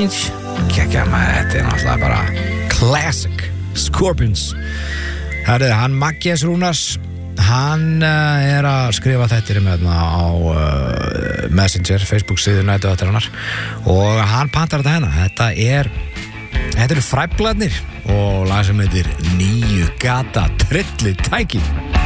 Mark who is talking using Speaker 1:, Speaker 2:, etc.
Speaker 1: Change. Kekja maður, þetta náttúrulega bara classic Scorpions. Herðu, hann Maggies Rúnars, hann að skrifa þetta með á Messenger, Facebook síðu nætuðattarinnar og hann pantar þetta hérna. Þetta eru Fræblarnir og lag sem heitir 9 gata tryllitæki.